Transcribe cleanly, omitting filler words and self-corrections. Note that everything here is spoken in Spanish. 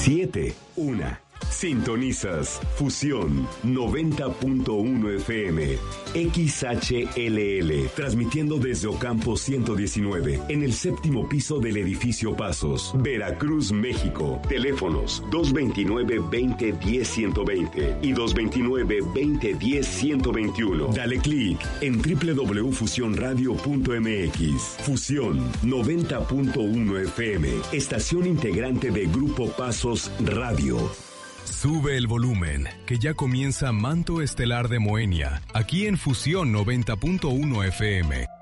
7-1. Sintonizas Fusión 90.1 FM XHLL, transmitiendo desde Ocampo 119 en el séptimo piso del edificio Pasos, Veracruz, México. Teléfonos 229-2010-120 y 229-2010-121. Dale clic en www.fusionradio.mx. Fusión 90.1 FM, estación integrante de Grupo Pasos Radio. Sube el volumen, que ya comienza Manto Estelar de Moenia, aquí en Fusión 90.1 FM.